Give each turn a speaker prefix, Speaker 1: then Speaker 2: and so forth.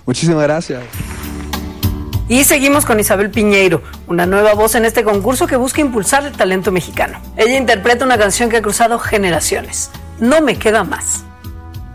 Speaker 1: Muchísimas gracias.
Speaker 2: Y seguimos con Isabel Piñeiro, una nueva voz en este concurso que busca impulsar el talento mexicano. Ella interpreta una canción que ha cruzado generaciones. No me queda más.